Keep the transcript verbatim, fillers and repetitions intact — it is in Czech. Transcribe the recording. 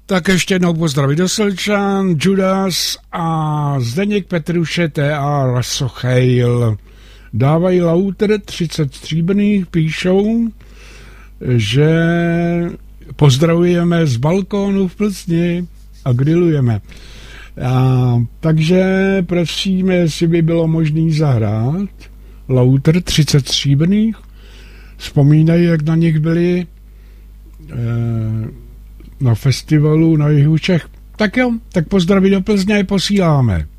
Tak ještě jednou pozdraví do Slčan, Judas a Zdeněk Petruše, T A Rasochejl. Dávají lauter třicet stříbrných, píšou, že pozdravujeme z balkónu v Plzni a grillujeme. A, takže prosíme, jestli by bylo možné zahrát lauter třicet stříbrných. Vzpomínají, jak na nich byli e, na festivalu na jihu Čech. Tak jo, tak pozdraví do Plzně posíláme.